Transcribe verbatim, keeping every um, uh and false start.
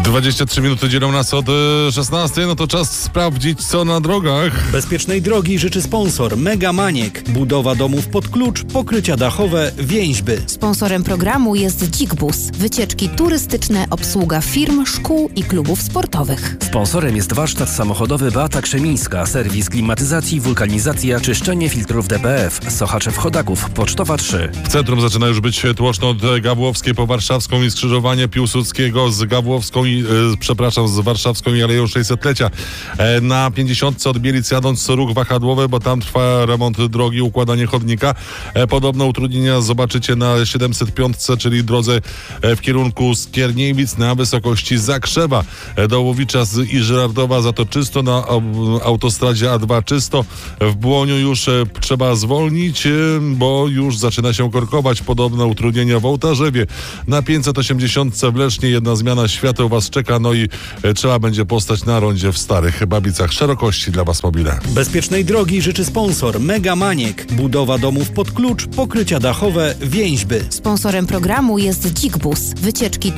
dwadzieścia trzy minuty dzielą nas od szesnastej, no to czas sprawdzić, co na drogach. Bezpiecznej drogi życzy sponsor Mega Maniek. Budowa domów pod klucz, pokrycia dachowe, więźby. Sponsorem programu jest Dzik-Bus. Wycieczki turystyczne, obsługa firm, szkół i klubów sportowych. Sponsorem jest warsztat samochodowy Beata Krzemińska, serwis klimatyzacji, wulkanizacja, czyszczenie filtrów D P F, Sochaczew Chodaków, Pocztowa trzy. W centrum zaczyna już być tłoczno od Gawłowskiej po Warszawską i skrzyżowanie Piłsudskiego z Gawłowską i, e, przepraszam, z Warszawską i Aleją sześćsetlecia. E, na pięćdziesiątce od Bielic jadąc ruch wahadłowy, bo tam trwa remont drogi, układanie chodnika. E, podobne utrudnienia zobaczycie na siedemset pięć, czyli drodze e, w kierunku Skierniewic na wysokości Zakrzewa. E, do Łowicza z i Żyrardowa za to czysto, na a, autostradzie A dwa czysto. W Błoniu już e, trzeba zwolnić, e, bo już zaczyna się korkować. Podobne utrudnienia w Ołtarzewie. Na pięćset osiemdziesiąt w Lesznie jedna zmiana świateł was czeka, no i e, trzeba będzie postać na rondzie w Starych Babicach. Szerokości dla was mobile. Bezpiecznej drogi życzy sponsor Mega Maniek. Budowa domów pod klucz, pokrycia dachowe, więźby. Sponsorem programu jest Dzik-Bus. Wycieczki